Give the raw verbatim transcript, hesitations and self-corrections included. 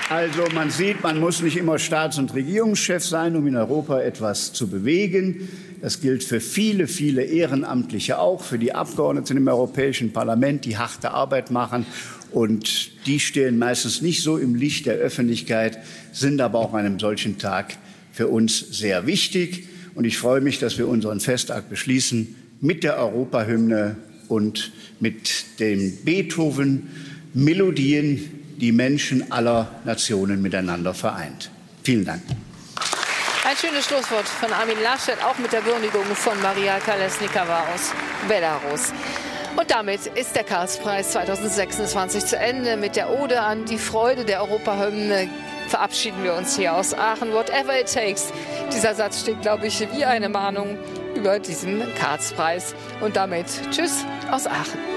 Also man sieht, man muss nicht immer Staats- und Regierungschef sein, um in Europa etwas zu bewegen. Das gilt für viele, viele Ehrenamtliche auch, für die Abgeordneten im Europäischen Parlament, die harte Arbeit machen. Und die stehen meistens nicht so im Licht der Öffentlichkeit, sind aber auch an einem solchen Tag für uns sehr wichtig. Und ich freue mich, dass wir unseren Festtag beschließen mit der Europahymne und mit den Beethoven-Melodien, die Menschen aller Nationen miteinander vereint. Vielen Dank. Ein schönes Schlusswort von Armin Laschet, auch mit der Würdigung von Maria Kolesnikova aus Belarus. Und damit ist der Karlspreis zweitausendsechsundzwanzig zu Ende. Mit der Ode an die Freude der Europahymne verabschieden wir uns hier aus Aachen. Whatever it takes. Dieser Satz steht, glaube ich, wie eine Mahnung über diesen Karlspreis. Und damit tschüss aus Aachen.